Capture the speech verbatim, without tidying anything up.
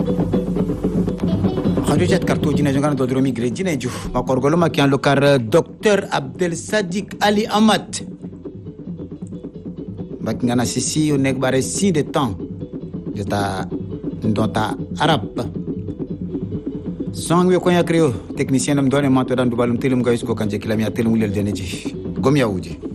radio jet karto jina jongana do dromi gre jina ju makorgolo makian lokar docteur Abdel Sadik Ali Amat bakingana sisi onek bare si de temps jeta ndota arab sangwe ko ya creo technicien am done mato dan dubalum telum gayus ko kanje kilami atelum lel deneji gom yawuji